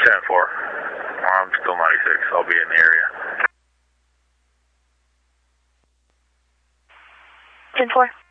10-4. I'm still 96. I'll be in the area. 10-4.